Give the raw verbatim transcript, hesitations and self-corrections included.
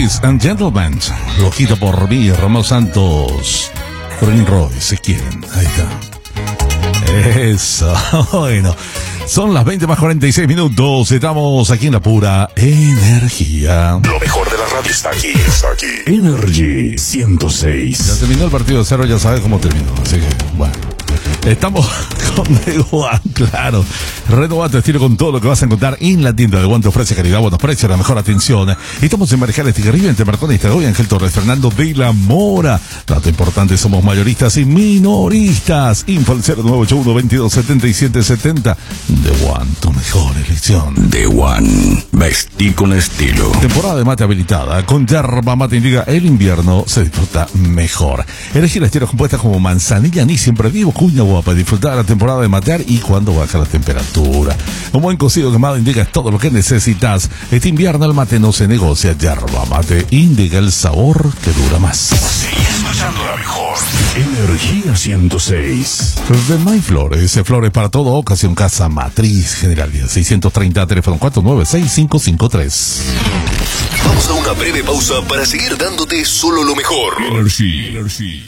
Ladies and gentlemen, Loquito por mí, Romeo Santos, Prince Royce, si quieren. Ahí está. Eso, bueno. Son las veinte más cuarenta y seis minutos. Estamos aquí en la pura energía. Lo mejor de la radio está aquí, está aquí. Energy ciento seis. Ya terminó el partido de cero, ya sabes cómo terminó. Así que, bueno. Estamos con The One, claro. Renová tu estilo con todo lo que vas a encontrar en la tienda. The One te ofrece calidad, buenos precios, la mejor atención. Estamos en Marejales, Tigre, entre Marconi y Estadoy, Ángel Torres, Fernando de la Mora. Dato importante, somos mayoristas y minoristas. Info al cero nueve ocho uno, veintidós setenta y siete setenta. The One, tu mejor elección. The One, vestí con estilo. Temporada de mate habilitada. Con yerba mate indica el invierno se disfruta mejor. Elegir estilos compuestas como manzanilla, anís, siempre vivo, cuña, para disfrutar la temporada de matear y cuando baja la temperatura. Un buen cocido quemado indica todo lo que necesitas. Este invierno el mate no se negocia. Yerba mate indica el sabor que dura más. Sigue escuchando la mejor. Energía ciento seis. De My Flores, flores para toda ocasión, casa matriz, General seiscientos treinta, teléfono cuatro nueve seis cinco cinco tres. Vamos a una breve pausa para seguir dándote solo lo mejor. Energy. Energy.